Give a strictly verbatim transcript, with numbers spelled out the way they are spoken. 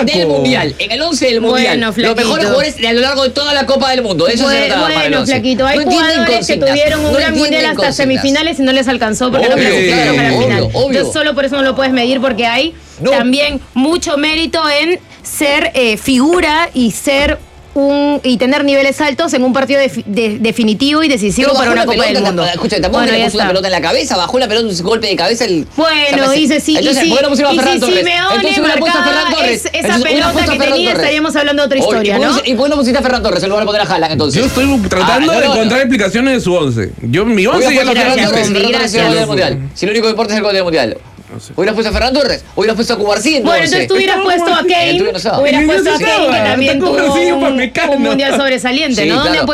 del Mundial, en el once del Mundial. Bueno, los mejores jugadores a lo largo de toda la Copa del Mundo. Eso bueno, es verdad. Bueno, Flaquito, hay no jugadores que tuvieron un no gran Mundial hasta semifinales y no les alcanzó porque obvio, no clasificaron a la final. Obvio, obvio. Entonces solo por eso no lo puedes medir porque hay no. también mucho mérito en ser eh, figura y ser un y tener niveles altos en un partido de, de, definitivo y decisivo para una Copa del Mundo. Escucha, tampoco bueno, le puso una pelota en la cabeza, bajó la pelota, un golpe de cabeza. El, bueno, dice sí, entonces, y si, ¿por qué no pusimos a Ferran Torres? Entonces, marcaba es, esa entonces, pelota que tenía, Torres. Estaríamos hablando de otra historia, Oye, ¿no? ¿Y por qué no pusiste a Ferran Torres en lugar de poner a Haaland, entonces? Yo estoy tratando ah, no, no, de encontrar no. explicaciones de su once. Yo, mi once ya lo tengo. Si lo único que importa es el gol del Mundial. No sé. ¿Hubieras puesto a Ferran Torres? ¿Hubieras puesto a Cubarsí? Bueno, entonces tú hubieras puesto a Kane. Hubieras puesto a Kane, que también tuvo un, un mundial sobresaliente, ¿no?